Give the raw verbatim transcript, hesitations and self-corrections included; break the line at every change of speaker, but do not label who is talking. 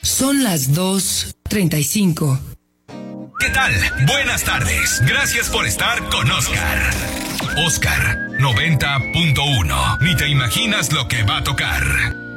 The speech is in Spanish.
Son las dos treinta y cinco.
¿Qué tal? Buenas tardes. Gracias por estar con Oscar. Oscar noventa punto uno. Ni te imaginas lo que va a tocar.